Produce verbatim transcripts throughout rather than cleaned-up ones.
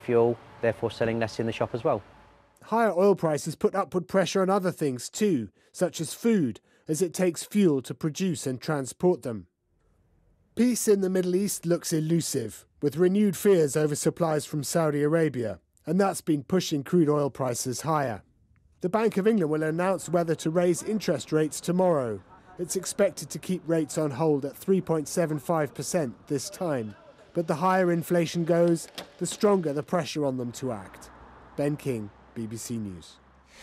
fuel, therefore selling less in the shop as well. Higher oil prices put upward pressure on other things too, such as food, as it takes fuel to produce and transport them. Peace in the Middle East looks elusive, with renewed fears over supplies from Saudi Arabia, and that's been pushing crude oil prices higher. The Bank of England will announce whether to raise interest rates tomorrow. It's expected to keep rates on hold at three point seven five percent this time. But the higher inflation goes, the stronger the pressure on them to act. Ben King, B B C News.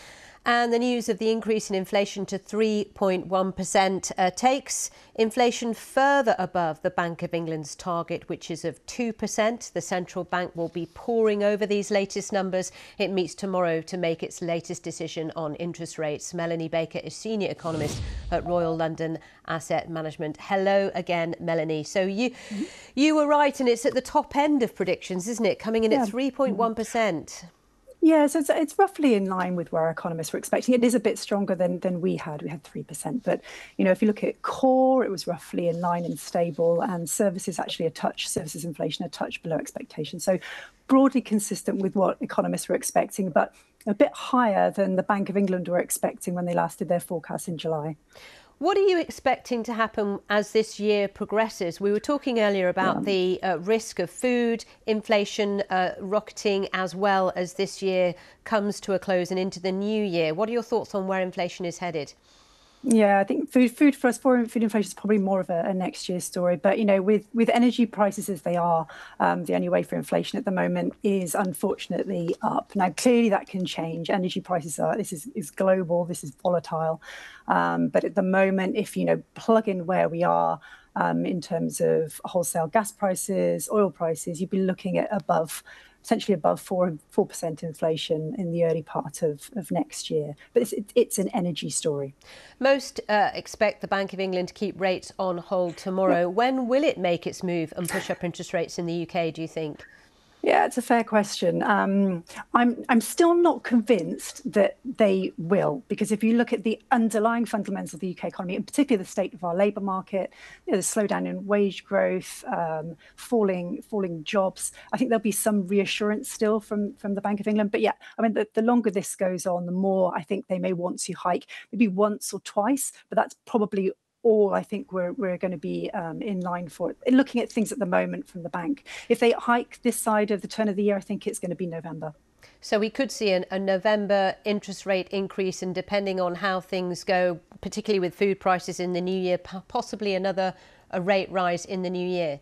And the news of the increase in inflation to three point one percent uh, takes inflation further above the Bank of England's target, which is of two percent. The central bank will be poring over these latest numbers. It meets tomorrow to make its latest decision on interest rates. Melanie Baker is senior economist at Royal London Asset Management. Hello again, Melanie. So you mm-hmm. you were right, and it's at the top end of predictions, isn't it? Coming in yeah. at three point one percent. Yeah, so it's, it's roughly in line with where economists were expecting. It is a bit stronger than than we had. We had three percent. But, you know, if you look at core, it was roughly in line and stable. And services actually a touch, services inflation a touch below expectation. So broadly consistent with what economists were expecting, but a bit higher than the Bank of England were expecting when they last did their forecast in July. What are you expecting to happen as this year progresses? We were talking earlier about yeah. the uh, risk of food inflation uh, rocketing as well as this year comes to a close and into the new year. What are your thoughts on where inflation is headed? Yeah, I think food food for us, foreign food inflation is probably more of a, a next year story. But, you know, with, with energy prices as they are, um, the only way for inflation at the moment is unfortunately up. Now, clearly that can change. Energy prices are, this is, is global, this is volatile. Um, but at the moment, if, you know, plug in where we are um, in terms of wholesale gas prices, oil prices, you'd be looking at above essentially above four four percent inflation in the early part of, of next year. But it's, it's an energy story. Most uh, expect the Bank of England to keep rates on hold tomorrow. Yeah. When will it make its move and push up interest rates in the U K, do you think? Yeah, it's a fair question. Um, I'm I'm still not convinced that they will, because if you look at the underlying fundamentals of the U K economy, in particular the state of our labour market, you know, the slowdown in wage growth, um, falling falling jobs, I think there'll be some reassurance still from, from the Bank of England. But yeah, I mean, the, the longer this goes on, the more I think they may want to hike, maybe once or twice, but that's probably all I think we're we're going to be um, in line for. Looking at things at the moment from the bank, if they hike this side of the turn of the year, I think it's going to be November. So we could see an, a November interest rate increase, and depending on how things go, particularly with food prices in the new year, possibly another a rate rise in the new year.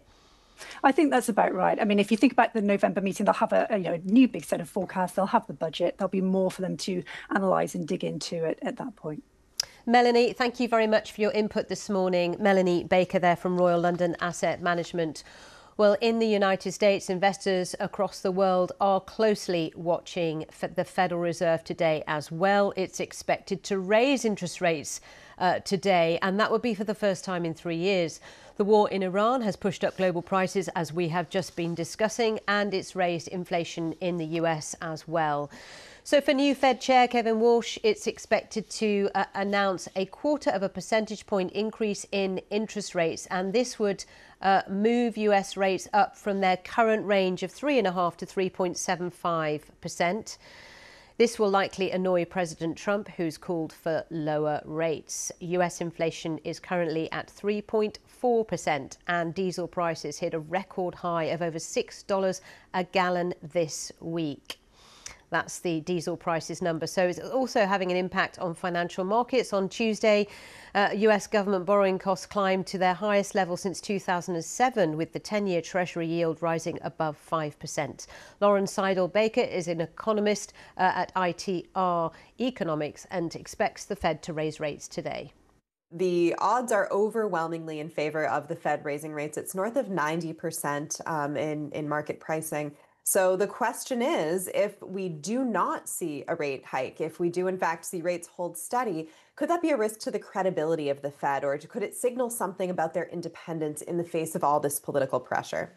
I think that's about right. I mean, if you think about the November meeting, they'll have a, a you know a new big set of forecasts. They'll have the budget. There'll be more for them to analyse and dig into it at that point. Melanie, thank you very much for your input this morning. Melanie Baker there from Royal London Asset Management. Well, in the United States, investors across the world are closely watching the Federal Reserve today as well. It's expected to raise interest rates uh, today, and that would be for the first time in three years. The war in Iran has pushed up global prices, as we have just been discussing, and it's raised inflation in the U S as well. So for new Fed Chair Kevin Walsh, it's expected to uh, announce a quarter of a percentage point increase in interest rates, and this would uh, move U S rates up from their current range of three point five to three point seven five percent. This will likely annoy President Trump, who's called for lower rates. U S inflation is currently at three point four percent, and diesel prices hit a record high of over six dollars a gallon this week. That's the diesel prices number. So it's also having an impact on financial markets. On Tuesday, uh, U S government borrowing costs climbed to their highest level since two thousand seven, with the ten-year Treasury yield rising above five percent. Lauren Seidel-Baker is an economist uh, at I T R Economics and expects the Fed to raise rates today. The odds are overwhelmingly in favor of the Fed raising rates. It's north of ninety percent um, in, in market pricing. So the question is, if we do not see a rate hike, if we do in fact see rates hold steady, could that be a risk to the credibility of the Fed, or could it signal something about their independence in the face of all this political pressure?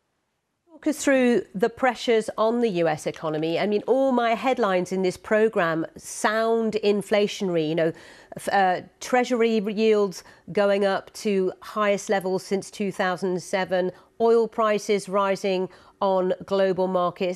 Talk us through the pressures on the U S economy. I mean, all my headlines in this programme sound inflationary. You know, uh, Treasury yields going up to highest levels since two thousand seven, oil prices rising on global markets.